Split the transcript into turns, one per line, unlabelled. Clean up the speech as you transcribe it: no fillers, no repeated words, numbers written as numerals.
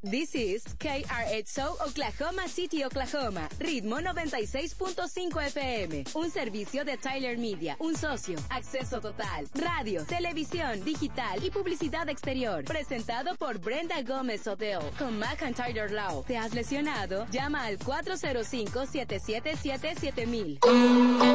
This is KRXO Oklahoma City, Oklahoma. Ritmo 96.5 FM. Un servicio de Tyler Media. Un socio. Acceso total. Radio, televisión, digital y publicidad exterior. Presentado por Brenda Gómez Odell. Con McIntyre Law. ¿Te has lesionado? Llama al 405-777-7000.